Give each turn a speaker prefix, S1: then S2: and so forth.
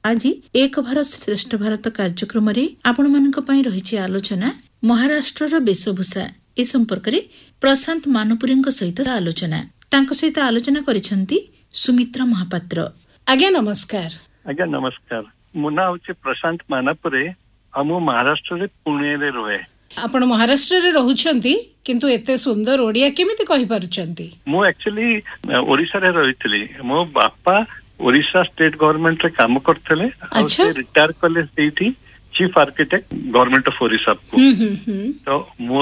S1: आज एक भारत श्रेष्ठ भारत कार्यक्रम आपण मानक पई रहिछि आलोचना महाराष्ट्र वेशभूषा ए संपर्क रे प्रशांत मानपुरी सहित आलोचना तांको सहित आलोचना करिसेंती सुमित्रा महापात्र। आज्ञा नमस्कार।
S2: आज्ञा नमस्कार। मो ना होचे प्रशांत मानपुरे हम महाराष्ट्र रे पुणे रे रहे।
S1: आपण महाराष्ट्र रे रहउछंती किंतु एते सुंदर ओडिया केमिति कहि पारुछंती?
S2: मो एक्चुअली ओडिसा रे रहितली। मो बापा ओडिसा स्टेट गवर्नमेंट रे काम करथले।
S1: अच्छा।
S2: रिटायर कले सेठी chief architect government of Odisha को। तो